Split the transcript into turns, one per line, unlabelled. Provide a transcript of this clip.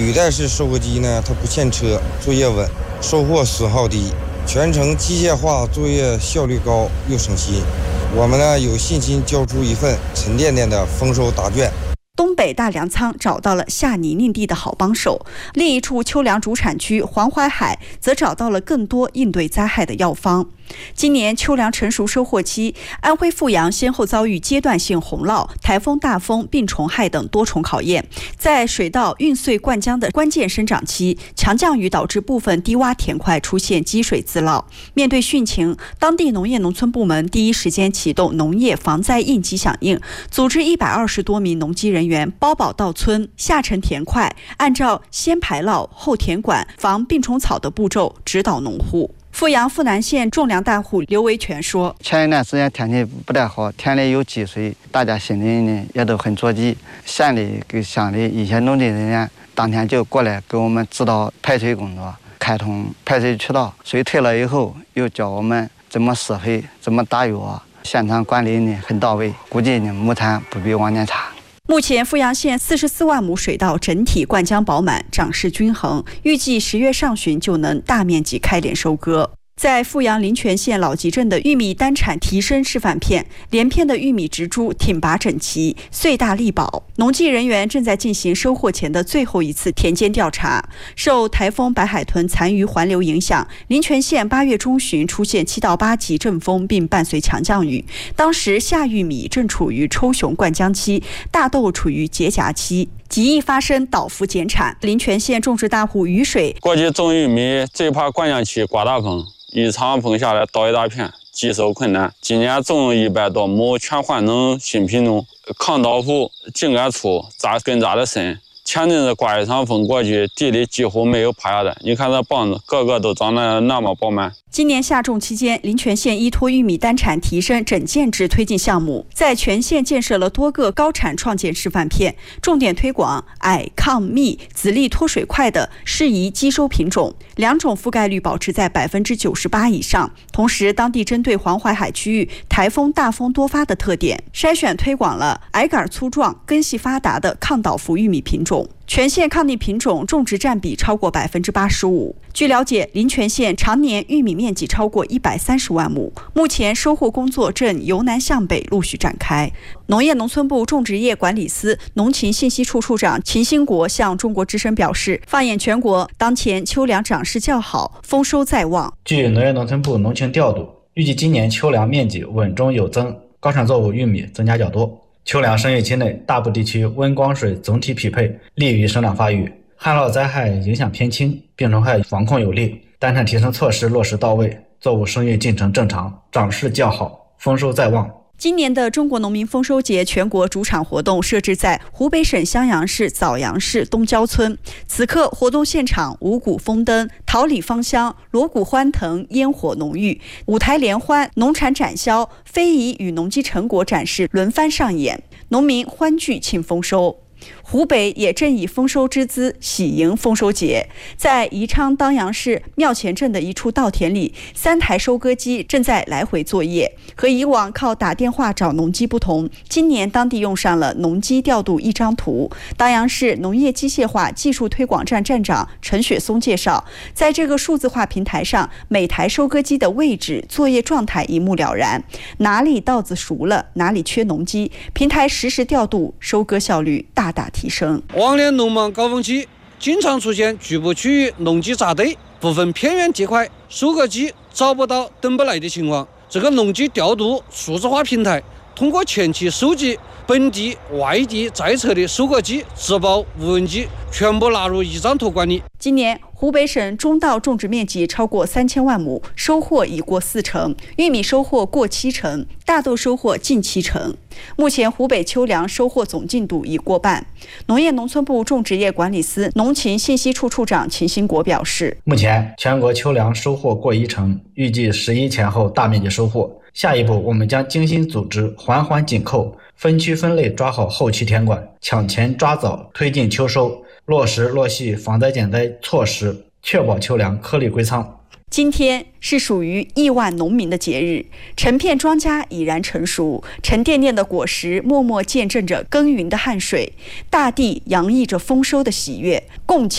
履带式收割机呢，它不牵车，作业稳，收获损耗低，全程机械化作业效率高又省心。我们呢有信心交出一份沉甸甸的丰收答卷。
东北大粮仓找到了下泥泞地的好帮手，另一处秋粮主产区黄淮海则找到了更多应对灾害的药方。今年秋粮成熟收获期，安徽阜阳先后遭遇阶段性洪涝、台风、大风、病虫害等多重考验。在水稻运穗灌浆的关键生长期，强降雨导致部分低洼田块出现积水自涝。面对汛情，当地农业农村部门第一时间启动农业防灾应急响应，组织120多名农机人员包保到村，下沉田块，按照先排涝后填管、防病虫草的步骤指导农户。阜阳阜南县种粮大户刘维全说：“
前一段时间天气不太好，田里有积水，大家心里呢也都很着急。县里跟乡里一些农地人员当天就过来给我们指导排水工作，开通排水渠道。水退了以后，又教我们怎么施肥，怎么打药，现场管理呢很到位，估计呢亩产不比往年差。”
目前阜阳县44万亩水稻整体灌浆饱满，长势均衡，预计10月上旬就能大面积开镰收割。在阜阳临泉县老集镇的玉米单产提升示范片，连片的玉米植株挺拔整齐，穗大力饱。农技人员正在进行收获前的最后一次田间调查。受台风白海豚残余环流影响，临泉县8月中旬出现7到8级阵风，并伴随强降雨。当时夏玉米正处于抽熊灌浆期，大豆处于结荚期，极易发生倒伏减产。临泉县种植大户雨水
过去种玉米最怕灌浆期刮大风，一场风下来倒一大片，积收困难。今年种100多亩，全换成新品种，抗倒伏，茎干粗，根扎得深。前阵子刮一场风过去，地里几乎没有趴下的。你看这棒子，个个都长得那么饱满。
今年夏种期间，临泉县依托玉米单产提升整建制推进项目，在全县建设了多个高产创建示范片，重点推广矮、抗密、籽粒脱水快的适宜基收品种，2种覆盖率保持在98%以上。同时，当地针对黄淮海区域台风大风多发的特点，筛选推广了矮杆粗壮、根系发达的抗倒伏玉米品种。全县抗逆品种种植占比超过85%。据了解，临泉县常年玉米面积超过130万亩，目前收获工作正由南向北陆续展开。农业农村部种植业管理司农禽信息处处长秦兴国向中国之声表示，放眼全国，当前秋粮长势较好，丰收在望。
据农业农村部农情调度，预计今年秋粮面积稳中有增，高产作物玉米增加较多。秋粮生育期内，大部地区温光水总体匹配，利于生长发育，旱涝灾害影响偏轻，病虫害防控有力，单产提升措施落实到位，作物生育进程正常，长势较好，丰收在望。
今年的中国农民丰收节全国主场活动设置在湖北省襄阳市枣阳市东郊村。此刻活动现场五谷丰登，桃李芳香，锣鼓欢腾，烟火浓郁，舞台联欢，农产展销，非遗与农机成果展示轮番上演，农民欢聚庆丰收。湖北也正以丰收之姿喜迎丰收节。在宜昌当阳市庙前镇的一处稻田里，3台收割机正在来回作业。和以往靠打电话找农机不同，今年当地用上了农机调度一张图。当阳市农业机械化技术推广站站长陈雪松介绍，在这个数字化平台上，每台收割机的位置、作业状态一目了然，哪里稻子熟了，哪里缺农机，平台实时调度，收割效率大大提升。
往年农忙高峰期经常出现局部区域农机扎堆，部分偏远地块收割机找不到等不来的情况。这个农机调度数字化平台通过前期收集本地外地在册的收割机、植保无人机全部纳入一张图管理。
今年湖北省中稻种植面积超过3000万亩，收获已过40%，玉米收获过70%，大豆收获近70%。目前湖北秋粮收获总进度已过半。农业农村部种植业管理司农禽信息处处长秦兴国表示，
目前全国秋粮收获过10%，预计11前后大面积收获。下一步我们将精心组织，环环紧扣，分区分类抓好后期田管，抢前抓早推进秋收，落实落细防灾减灾措施，确保秋粮颗粒归仓。
今天是属于亿万农民的节日，成片庄稼已然成熟，沉甸甸的果实默默见证着耕耘的汗水，大地洋溢着丰收的喜悦，共